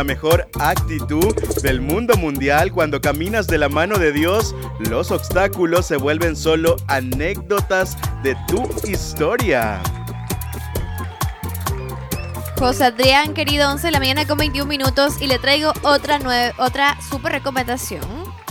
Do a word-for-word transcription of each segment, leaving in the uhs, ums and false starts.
La mejor actitud del mundo mundial. Cuando caminas de la mano de Dios, los obstáculos se vuelven solo anécdotas de tu historia. José Adrián, querido, once de la mañana con veintiún minutos y le traigo otra, nueve, otra súper recomendación.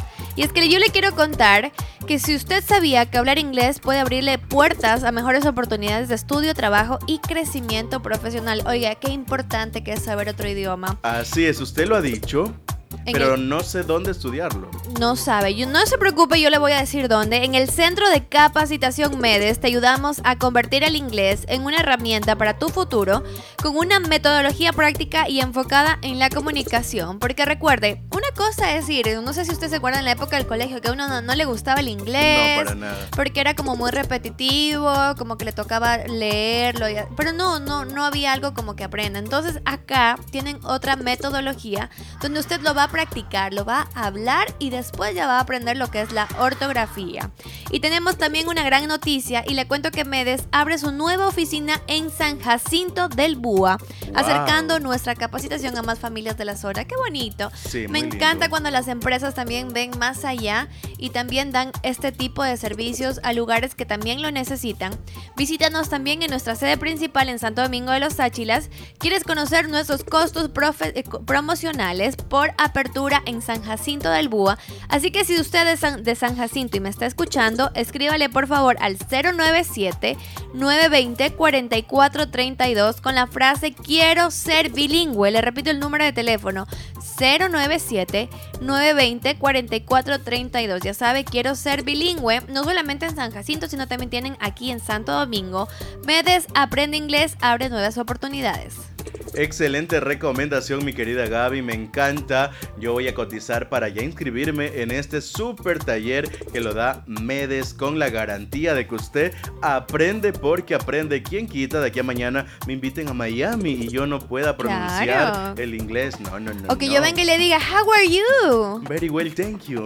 Y es que yo le quiero contar que si usted sabía que hablar inglés puede abrirle puertas a mejores oportunidades de estudio, trabajo y crecimiento profesional. Oiga, qué importante que es saber otro idioma. Así es, usted lo ha dicho. En pero el... no sé dónde estudiarlo. No sabe. Yo, no se preocupe, yo le voy a decir dónde. En el Centro de Capacitación MEDES te ayudamos a convertir el inglés en una herramienta para tu futuro con una metodología práctica y enfocada en la comunicación. Porque recuerde, una cosa es ir, no sé si usted se acuerda en la época del colegio que a uno no, no le gustaba el inglés. No, para nada. Porque era como muy repetitivo, como que le tocaba leerlo. Pero no, no, no había algo como que aprenda. Entonces acá tienen otra metodología donde usted lo va a practicar, lo va a hablar y después ya va a aprender lo que es la ortografía. Y tenemos también una gran noticia y le cuento que MEDES abre su nueva oficina en San Jacinto del Búa, wow, acercando nuestra capacitación a más familias de la zona. ¡Qué bonito! Sí, me encanta lindo. Cuando las empresas también ven más allá y también dan este tipo de servicios a lugares que también lo necesitan. Visítanos también en nuestra sede principal en Santo Domingo de los Áchilas. ¿Quieres conocer nuestros costos profe- eh, promocionales por apertura en San Jacinto del Búa? Así que si usted es de San Jacinto y me está escuchando, escríbale por favor al cero nueve siete, nueve dos cero, cuatro cuatro tres dos con la frase quiero ser bilingüe. Le repito el número de teléfono cero nueve siete, nueve dos cero, cuatro cuatro tres dos. Ya sabe, quiero ser bilingüe, no solamente en San Jacinto, sino también tienen aquí en Santo Domingo. MEDES aprende inglés, abre nuevas oportunidades. Excelente recomendación, mi querida Gaby, me encanta. Yo voy a cotizar para ya inscribirme en este súper taller que lo da MEDES con la garantía de que usted aprende porque aprende. ¿Quién quita de aquí a mañana me inviten a Miami y yo no pueda pronunciar claro. el inglés? No, no, no. O que no. yo venga y le diga, how are you? Very well, thank you.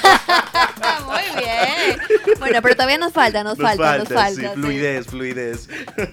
Muy bien. Bueno, pero todavía nos falta, nos, nos falta, falta, nos falta. Sí, sí. fluidez, fluidez.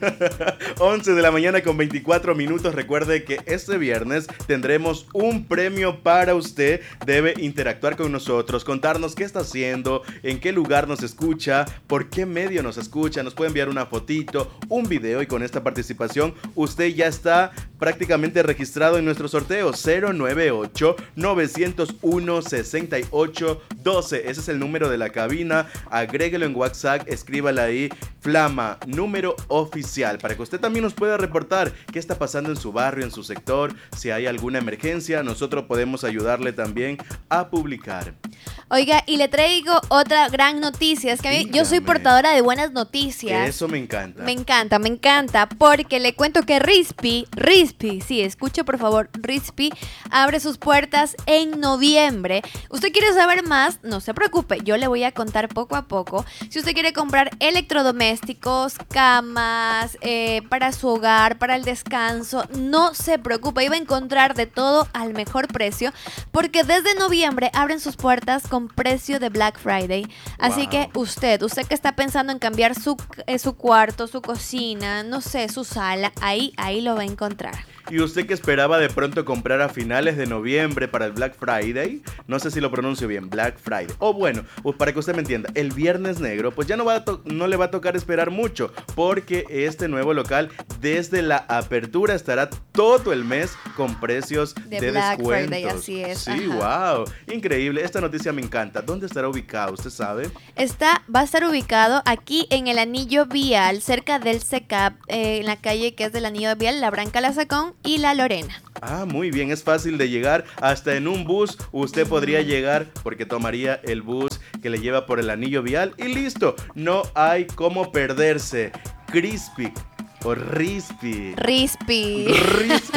once de la mañana con veinticuatro minutos. Recuerde que este viernes tendremos un premio para usted. Debe interactuar con nosotros, contarnos qué está haciendo, en qué lugar nos escucha, por qué medio nos escucha. Nos puede enviar una fotito, un video y con esta participación usted ya está prácticamente registrado en nuestro sorteo cero nueve ocho, nueve cero uno, seis ocho uno dos. Ese es el número de la cabina. Agréguelo en WhatsApp, escríbala ahí, Flama, número oficial, para que usted también nos pueda reportar qué está pasando en su barrio, en su sector. Si hay alguna emergencia, nosotros podemos ayudarle también a publicar. Oiga, y le traigo otra gran noticia. Es que a mí, yo soy portadora de buenas noticias. Eso me encanta. Me encanta, me encanta, porque le cuento que Rispi, Rispi, sí, escuche por favor, Rispi abre sus puertas en noviembre. ¿Usted quiere saber más? No se preocupe, yo le voy a contar poco a poco. Si usted quiere comprar electrodomésticos, camas, eh, para su hogar, para el descanso, no se preocupe, iba a encontrar de todo al mejor precio, porque desde noviembre abren sus puertas con precio de Black Friday. Así wow. que usted, usted que está pensando en cambiar su, eh, su cuarto, su cocina, no sé, su sala, ahí, ahí lo va a encontrar. Y usted que esperaba de pronto comprar a finales de noviembre para el Black Friday, no sé si lo pronuncio bien, Black Friday, o bueno, pues para que usted me entienda, el Viernes Negro, pues ya no, va a to- no le va a tocar esperar mucho, porque este nuevo local desde la apertura estará todo el mes con precios de, de Black descuentos. Friday, así es. Sí, ajá. Wow, increíble, esta noticia me encanta. ¿Dónde estará ubicado? ¿Usted sabe? Está, va a estar ubicado aquí en el anillo vial, cerca del C E C A P, eh, en la calle que es del anillo vial, La Branca, La Sacón y La Lorena. Ah, muy bien, es fácil de llegar. Hasta en un bus usted podría llegar porque tomaría el bus que le lleva por el anillo vial y listo. No hay cómo perderse. Crispy o Rispi. Rispi. Rispi.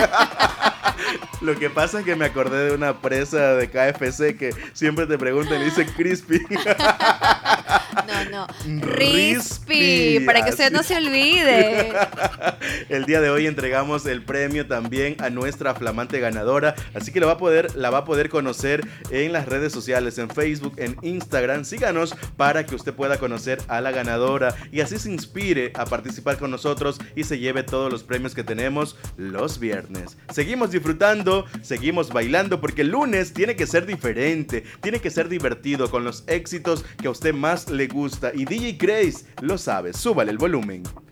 Lo que pasa es que me acordé de una presa de K F C que siempre te preguntan y le dicen Crispy. No, no. Rispi, para que usted no se olvide. El día de hoy entregamos el premio también a nuestra flamante ganadora, así que la va a poder, la va a poder conocer en las redes sociales, en Facebook, en Instagram. Síganos para que usted pueda conocer a la ganadora y así se inspire a participar con nosotros y se lleve todos los premios que tenemos los viernes. Seguimos disfrutando, seguimos bailando, porque el lunes tiene que ser diferente, tiene que ser divertido con los éxitos que a usted más le gusta, y D J Grace lo sabe. Súbale el volumen.